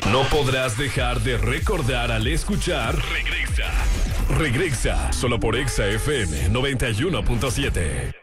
No podrás dejar de recordar al escuchar Regresa. Regresa, solo por Exa FM 91.7.